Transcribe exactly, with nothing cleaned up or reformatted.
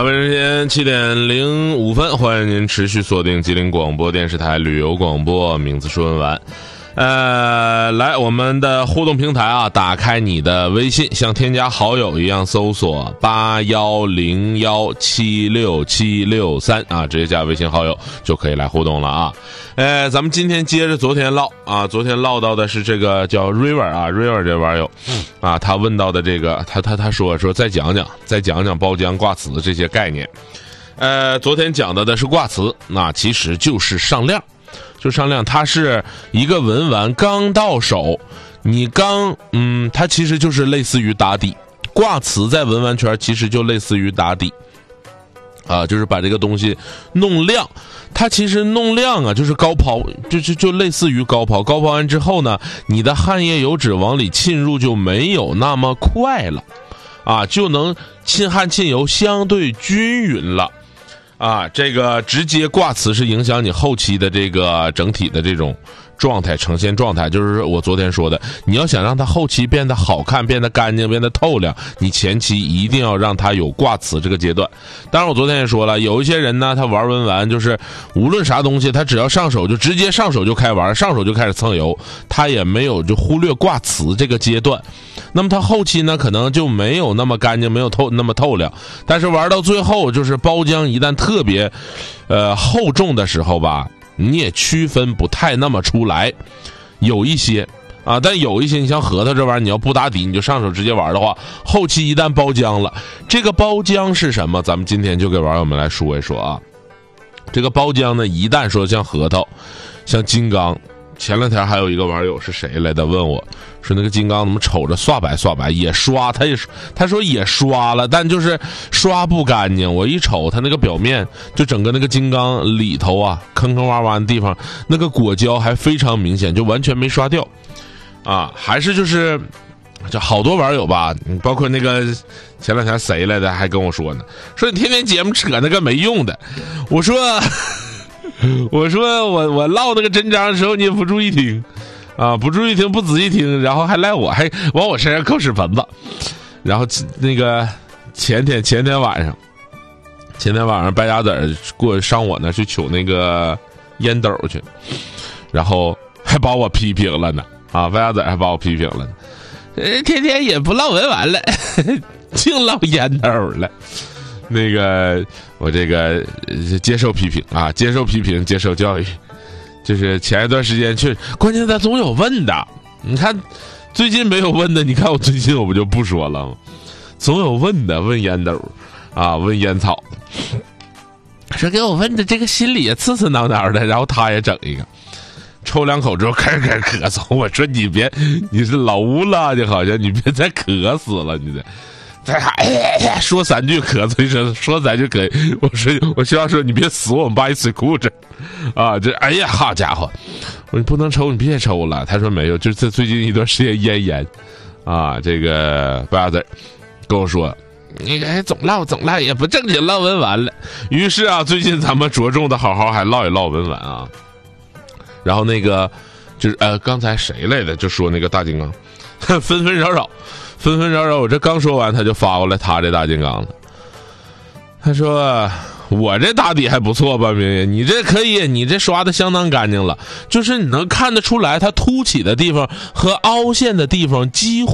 北京时间七点零五分，欢迎您持续锁定吉林广播电视台旅游广播，名字说文玩。呃，来我们的互动平台啊，打开你的微信，像添加好友一样搜索八幺零幺七六七六三啊，直接加微信好友就可以来互动了啊。呃，咱们今天接着昨天唠啊，昨天唠到的是这个叫 River 啊 ，River 这网友啊，他问到的这个，他他他说说再讲讲再讲讲包浆挂瓷这些概念。呃，昨天讲到的是挂瓷，那其实就是上亮。就上亮，它是一个文玩刚到手，你刚嗯，它其实就是类似于打底。挂瓷在文玩圈其实就类似于打底，啊，就是把这个东西弄亮。它其实弄亮啊，就是高抛，就就就类似于高抛。高抛完之后呢，你的汗液油脂往里浸入就没有那么快了，啊，就能沁汗沁油相对均匀了。啊，这个直接挂瓷是影响你后期的这个整体的这种状态呈现状态，就是我昨天说的，你要想让它后期变得好看、变得干净、变得透亮，你前期一定要让它有挂瓷这个阶段。当然我昨天也说了，有一些人呢，他玩文玩就是无论啥东西，他只要上手就直接上手就开玩，上手就开始蹭油，他也没有就忽略挂瓷这个阶段。那么他后期呢，可能就没有那么干净，没有透那么透亮。但是玩到最后，就是包浆一旦特别，呃厚重的时候吧，你也区分不太那么出来。有一些啊，但有一些你像核桃这玩意儿，你要不打底你就上手直接玩的话，后期一旦包浆了，这个包浆是什么？咱们今天就给网友们来说一说啊。这个包浆呢，一旦说像核桃，像金刚。前两天还有一个网友是谁来的问我说那个金刚怎么瞅着刷白刷白也刷，他也他说也刷了，但就是刷不干净。我一瞅他那个表面，就整个那个金刚里头啊坑坑洼洼的地方，那个果胶还非常明显，就完全没刷掉啊。还是就是这好多网友吧，包括那个前两天谁来的还跟我说呢，说你天天节目扯那个没用的。我说我说我我唠那个真章的时候你也不注意听啊，不注意听不仔细听，然后还赖我，还往我身上扣屎盆子。然后那个前天前天晚上前天晚上败家子过上我那去取那个烟斗去，然后还把我批评了呢啊，败家子还把我批评了呢，呃天天也不唠文玩了净唠烟斗了。那个我这个接受批评啊，接受批评，接受教育。就是前一段时间去，关键他总有问的。你看最近没有问的，你看我最近我不就不说了吗？总有问的，问烟斗啊，问烟草。说给我问的这个心里也刺刺挠挠的，然后他也整一个，抽两口之后开始开始咳嗽。我说你别，你是老了，就好像你别再咳死了，你这。在哎呀，说三句咳嗽一声，说三句咳。我说，我希望说你别死我，我们把你水裤子啊！这哎呀，好家伙！我说你不能抽，你别抽了。他说没有，就是这最近一段时间咽炎啊。这个不要字跟我说，你哎总唠总唠，也不正经唠文玩了。于是啊，最近咱们着重的好好还唠一唠文玩啊。然后那个就是呃，刚才谁来的就说那个大金刚纷纷扰扰。纷纷扰扰，我这刚说完，他就发过来他这大金刚了。他说：“我这打底还不错吧，明明你这可以，你这刷的相当干净了，就是你能看得出来，它凸起的地方和凹陷的地方几乎。”